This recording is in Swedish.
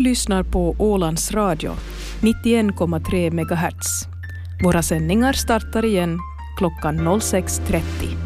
Du lyssnar på Ålands Radio, 91,3 MHz. Våra sändningar startar igen klockan 06.30.